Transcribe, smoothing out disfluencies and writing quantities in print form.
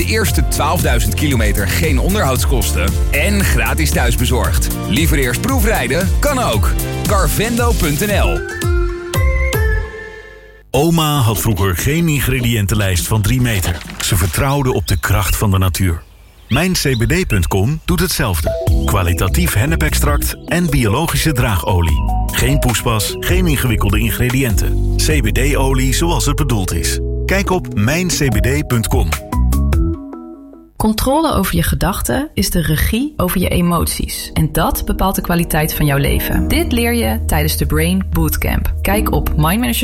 eerste 12.000 kilometer geen onderhoudskosten en gratis thuisbezorgd. Liever eerst proefrijden? Kan ook. Carvendo.nl. Oma had vroeger geen ingrediëntenlijst van 3 meter. Ze vertrouwde op de kracht van de natuur. MijnCBD.com doet hetzelfde. Kwalitatief hennepextract en biologische draagolie. Geen poespas, geen ingewikkelde ingrediënten. CBD-olie zoals het bedoeld is. Kijk op MijnCBD.com. Controle over je gedachten is de regie over je emoties. En dat bepaalt de kwaliteit van jouw leven. Dit leer je tijdens de Brain Bootcamp. Kijk op mindmanagerschool.nl.